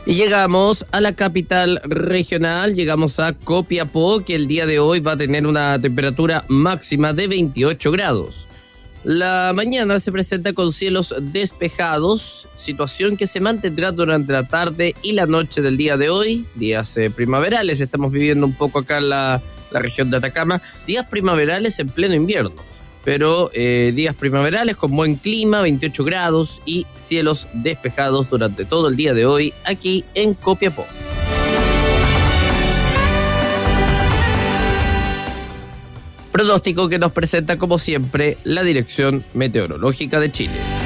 Y llegamos a la capital regional, llegamos a Copiapó, que el día de hoy va a tener una temperatura máxima de 28 grados. La mañana se presenta con cielos despejados, situación que se mantendrá durante la tarde y la noche del día de hoy. Días primaverales, estamos viviendo un poco acá en la región de Atacama, días primaverales en pleno invierno. Pero días primaverales con buen clima, 28 grados y cielos despejados durante todo el día de hoy aquí en Copiapó. Pronóstico que nos presenta como siempre la Dirección Meteorológica de Chile.